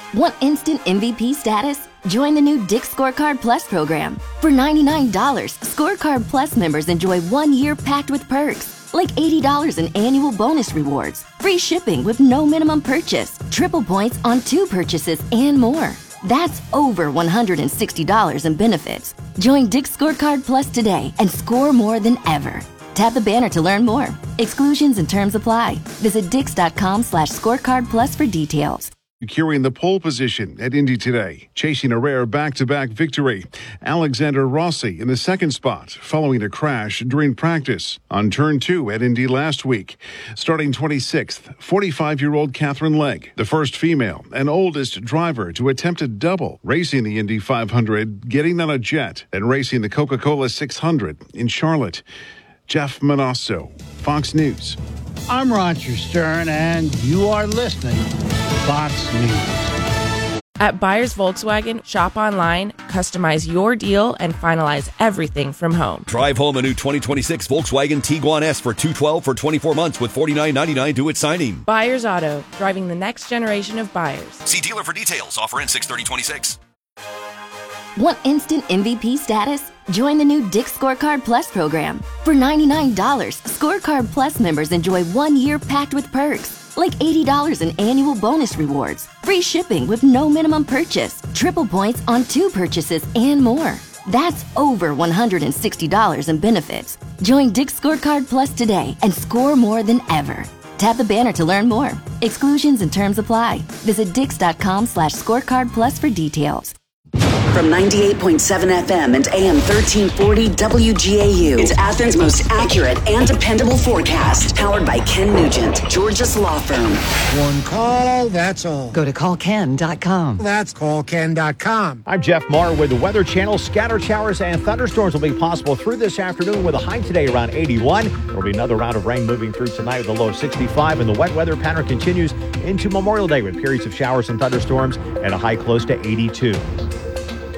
Want instant MVP status? Join the new Dick's Scorecard Plus program. For $99, Scorecard Plus members enjoy 1 year packed with perks, like $80 in annual bonus rewards, free shipping with no minimum purchase, triple points on 2 purchases, and more. That's over $160 in benefits. Join Dick's Scorecard Plus today and score more than ever. Tap the banner to learn more. Exclusions and terms apply. Visit dix.com/scorecard plus for details. Securing the pole position at Indy today, chasing a rare back-to-back victory. Alexander Rossi in the second spot, following a crash during practice on turn 2 at Indy last week. Starting 26th, 45-year-old Catherine Legg, the first female and oldest driver to attempt a double, racing the Indy 500, getting on a jet, and racing the Coca-Cola 600 in Charlotte. Jeff Manasso, Fox News. I'm Roger Stern, and you are listening to Fox News. At Buyers Volkswagen, shop online, customize your deal, and finalize everything from home. Drive home a new 2026 Volkswagen Tiguan S for $212 for 24 months with $49.99 due at signing. Buyers Auto, driving the next generation of buyers. See dealer for details. Offer ends 6/30/26. Want instant MVP status? Join the new Dick's Scorecard Plus program. For $99, Scorecard Plus members enjoy 1 year packed with perks, like $80 in annual bonus rewards, free shipping with no minimum purchase, triple points on 2 purchases, and more. That's over $160 in benefits. Join Dick's Scorecard Plus today and score more than ever. Tap the banner to learn more. Exclusions and terms apply. Visit dix.com/scorecard plus for details. From 98.7 FM and AM 1340 WGAU, it's Athens' most accurate and dependable forecast. Powered by Ken Nugent, Georgia's law firm. One call, that's all. Go to callken.com. That's callken.com. I'm Jeff Marr with the Weather Channel. Scattered showers and thunderstorms will be possible through this afternoon with a high today around 81. There will be another round of rain moving through tonight with a low of 65, and the wet weather pattern continues into Memorial Day with periods of showers and thunderstorms and a high close to 82.